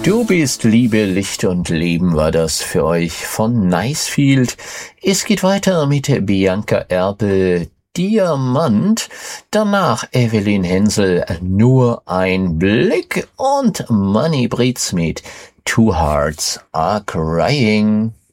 Du bist Liebe, Licht und Leben war das für euch von Nicefield. Es geht weiter mit Bianca Erpel, Diamant, danach Evelyn Hensel, Nur ein Blick und Money Britz mit Two Hearts Are Crying.